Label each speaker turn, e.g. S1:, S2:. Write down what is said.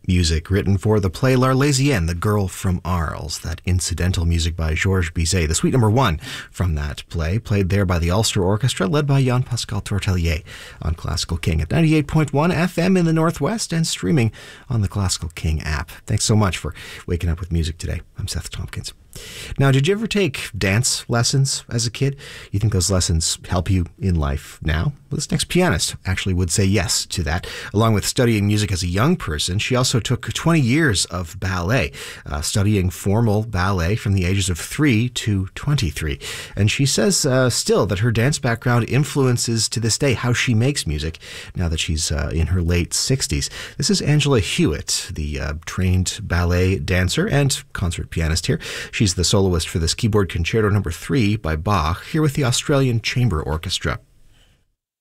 S1: Music written for the play L'Arlésienne, The Girl from Arles. That incidental music by Georges Bizet, the suite number 1 from that play, played there by the Ulster Orchestra, led by Jean-Pascal Tortelier on Classical King at 98.1 FM in the Northwest and streaming on the Classical King app. Thanks so much for waking up with music today. I'm Seth Tompkins. Now, did you ever take dance lessons as a kid? You think those lessons help you in life now? Well, this next pianist actually would say yes to that. Along with studying music as a young person, she also took 20 years of ballet, studying formal ballet from the ages of 3 to 23. And she says still that her dance background influences to this day how she makes music now that she's in her late 60s. This is Angela Hewitt, the trained ballet dancer and concert pianist here. She's the soloist for this keyboard concerto number 3 by Bach, here with the Australian Chamber Orchestra.